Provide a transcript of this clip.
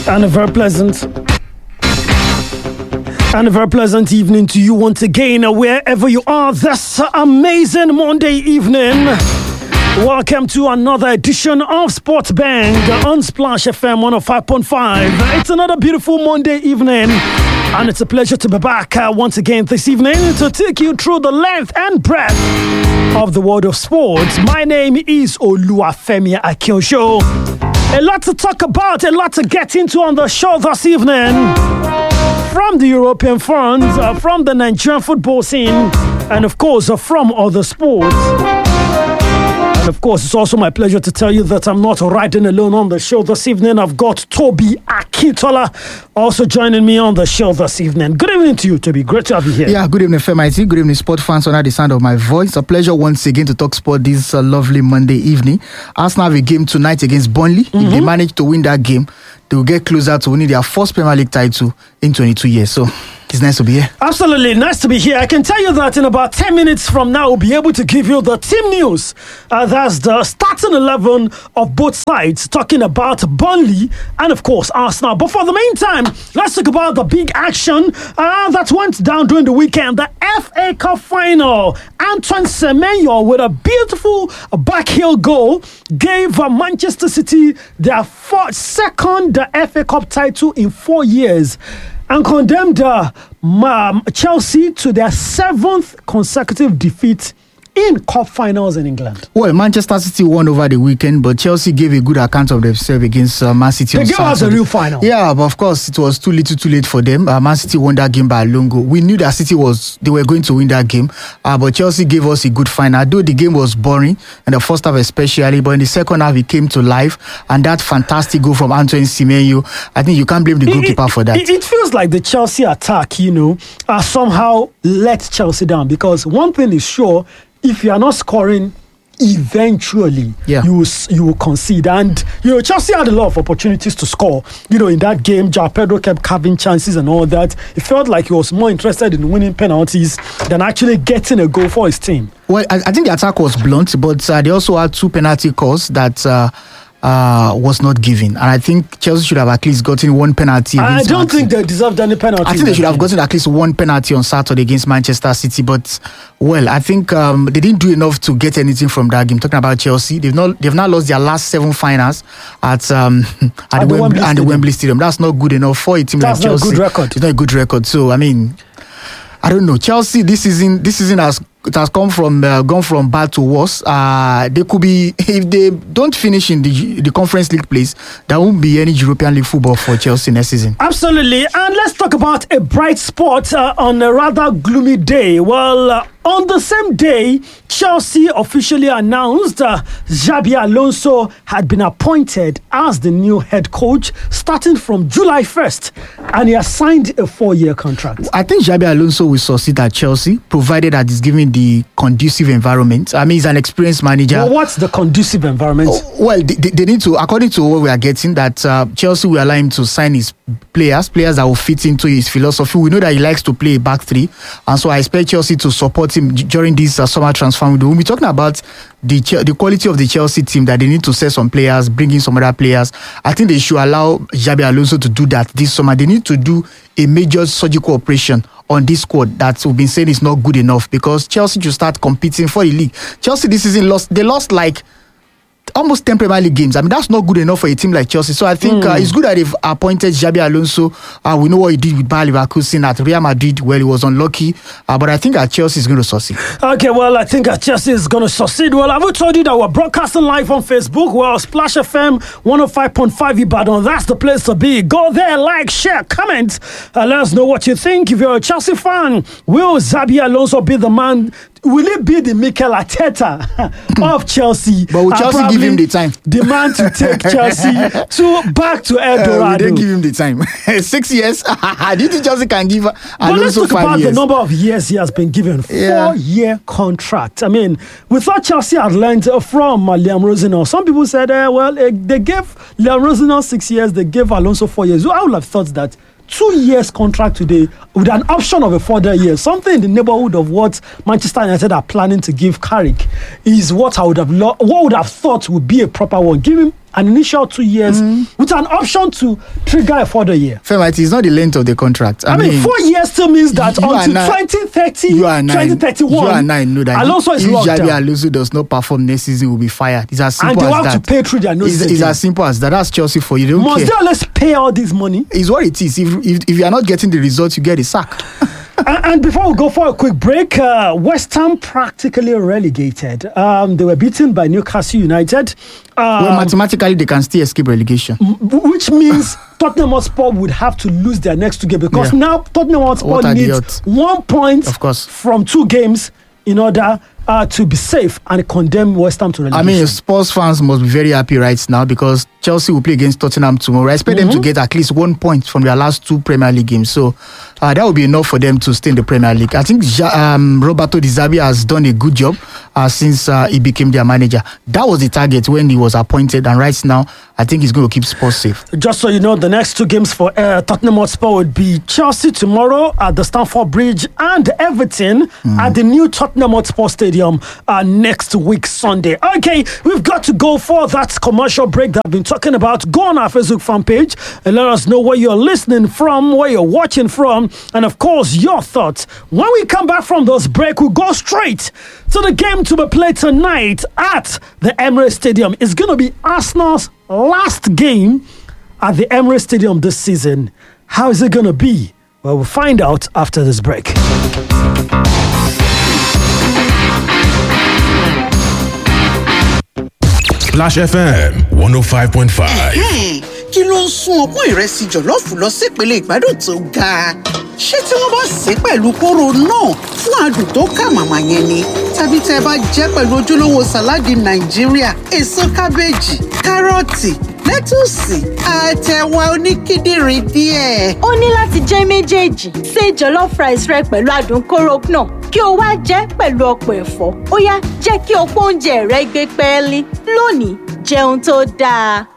And a very pleasant evening to you once again, wherever you are this amazing Monday evening. Welcome to another edition of Sports Bang on Splash FM 105.5. It's another beautiful Monday evening, and it's a pleasure to be back once again this evening to take you through the length and breadth of the world of sports. My name is Oluwafemi Akiosho. A lot to talk about, a lot to get into on the show this evening. From the European front, from the Nigerian football scene, and of course from other sports. And of course, it's also my pleasure to tell you that I'm not riding alone on the show this evening. I've got Toby Akintola also joining me on the show this evening. Good evening to you, Toby. Great to have you here. Yeah, good evening, FMIT. Good evening, sport fans under the sound of my voice. A pleasure once again to talk sport this lovely Monday evening. Arsenal have a game tonight against Burnley. If they manage to win that game, they will get closer to winning their first Premier League title in 22 years. So it's nice to be here. Absolutely, nice to be here. I can tell you that in about 10 minutes from now, we'll be able to give you the team news. That's the starting 11 of both sides, talking about Burnley and, of course, Arsenal. But for the meantime, let's talk about the big action that went down during the weekend. The FA Cup final. Antoine Semenyo, with a beautiful backheel goal, gave Manchester City their second FA Cup title in 4 years, and condemned Chelsea to their 7th consecutive defeat in cup finals in England. Well, Manchester City won over the weekend, but Chelsea gave a good account of themselves against Man City. They gave us a real final. Yeah, but of course, it was too late for them. Man City won that game by a long goal. We knew that they were going to win that game, but Chelsea gave us a good final. Though the game was boring in the first half especially, but in the second half it came to life, and that fantastic goal from Antoine Semenyo, I think you can't blame the goalkeeper for that. It feels like the Chelsea attack, somehow let Chelsea down, because one thing is sure, if you are not scoring, eventually you will concede. And Chelsea had a lot of opportunities to score. In that game, João Pedro kept carving chances and all that. It felt like he was more interested in winning penalties than actually getting a goal for his team. Well, I think the attack was blunt, but they also had 2 penalty calls that was not given, and I think Chelsea should have at least gotten 1 penalty. I don't think they deserved any penalty. I think they should have gotten at least 1 penalty on Saturday against Manchester City, but I think they didn't do enough to get anything from that game. Talking about Chelsea, they've now lost their last 7 finals at the Wembley Stadium. That's not good enough for a team like Chelsea. That's not a good record. It's not a good record. So I don't know. Chelsea this season has gone from bad to worse. They could be, if they don't finish in the Conference League place, there won't be any European League football for Chelsea next season. Absolutely. And let's talk about a bright spot on a rather gloomy day. Well, on the same day, Chelsea officially announced Xabi Alonso had been appointed as the new head coach starting from July 1st, and he has signed a 4-year contract. I think Xabi Alonso will succeed at Chelsea, provided that he's given the conducive environment. I mean, he's an experienced manager. Well, what's the conducive environment? Well, they need to, according to what we are getting, that Chelsea will allow him to sign his players that will fit into his philosophy. We know that he likes to play a back 3, and so I expect Chelsea to support him during this summer transfer window. We'll be talking about the quality of the Chelsea team, that they need to sell some players, bring in some other players. I think they should allow Xabi Alonso to do that this summer. They need to do a major surgical operation on this squad that we've been saying is not good enough, because Chelsea should start competing for the league. Chelsea this season lost like almost 10 Premier League games. I mean, that's not good enough for a team like Chelsea. So I think it's good that they've appointed Xabi Alonso. We know what he did with Bayer Leverkusen at Real Madrid. Well, he was unlucky. But I think that Chelsea is going to succeed. Okay, well, I think that Chelsea is going to succeed. Well, I've told you that we're broadcasting live on Facebook. Well, Splash FM 105.5 Ibadan. That's the place to be. Go there, like, share, comment. Let us know what you think. If you're a Chelsea fan, will Xabi Alonso be the man? Will it be the Mikel Arteta of Chelsea? But will Chelsea give him the time? The man to take Chelsea back to El Dorado. We didn't give him the time. 6 years. Do you think Chelsea can give Alonso 5 years? But let's talk about the number of years he has been given. 4-year contract. I mean, we thought Chelsea had learned from Liam Rosenau. Some people said, they gave Liam Rosenau 6 years, they gave Alonso 4 years. So I would have thought that 2 years contract today with an option of a further year, something in the neighborhood of what Manchester United are planning to give Carrick, is what I would have thought would be a proper one. Give him an initial 2 years with an option to trigger a further year. Femi, it's not the length of the contract. I mean 4 years still means that until 2030, 2031, you and I know that Alonso is locked down. Alonso does not perform next season, will be fired. It's as simple and as that. they have to pay through their noses. It's as simple as that. That's Chelsea for you. They don't Must care. they always pay all this money? It's what it is. If you are not getting the results, you get a sack. And before we go for a quick break, West Ham practically relegated. They were beaten by Newcastle United. Well, mathematically, they can still escape relegation. Which means Tottenham Hotspur would have to lose their next 2 games because now Tottenham Hotspur needs 1 point from 2 games in order to be safe and condemn West Ham to relegation. I mean, Spurs fans must be very happy right now because Chelsea will play against Tottenham tomorrow. I expect them to get at least 1 point from their last 2 Premier League games. So that will be enough for them to stay in the Premier League. I think Roberto Di Zerbi has done a good job since he became their manager. That was the target when he was appointed, and right now, I think he's going to keep Spurs safe. Just so you know, the next 2 games for Tottenham Hotspur would be Chelsea tomorrow at the Stamford Bridge and Everton at the new Tottenham Hotspur Stadium next week, Sunday. Okay, we've got to go for that commercial break that I've been talking about. Go on our Facebook fan page and let us know where you're listening from, where you're watching from, and of course, your thoughts. When we come back from this break, we'll go straight to the game to be played tonight at the Emirates Stadium. It's going to be Arsenal's last game at the Emirates Stadium this season. How is it going to be? Well, we'll find out after this break. Splash FM 105.5. Kí ló ń sún ọpọ́n ìrẹsì jọ̀lọ́ọ̀fù lọ sípele ìgbádùn tó ga? Ṣé tí wọ́n bá sè é pẹ̀lú kóró náà fún adùn tó kà màmá yẹn ni? Tàbí tẹ́ ẹ bá jẹ́ pẹ̀lú ojúlówó sàláàdì Nàìjíríà, èso kábéèjì, kárọ̀tì, lẹ́tùsì, àtẹ̀wà oníkíndìnrín díẹ̀. Ó ní láti jẹ́ méjèèjì. Ṣé jollof rice rẹ pẹ̀lú adùn kóró náà kí o wá jẹ́ pẹ̀lú ọ̀pọ̀ ẹ̀fọ́. Ó yá, jẹ́ kí ọ̀pọ̀ oúnjẹ rẹ gbé pẹ́ẹ́lí. Lónìí, jẹun tó dáa.